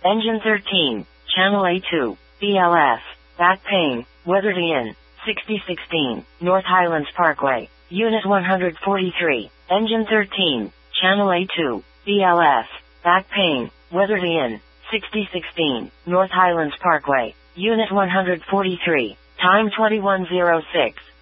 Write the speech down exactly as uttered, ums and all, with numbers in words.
Engine thirteen, Channel A two, B L S, back pain, Weatherly Inn, sixty sixteen, North Highlands Parkway, Unit one forty-three. Engine thirteen, Channel A two, B L S, back pain, Weatherly Inn, sixty sixteen, North Highlands Parkway, Unit one forty-three. Time twenty-one oh six.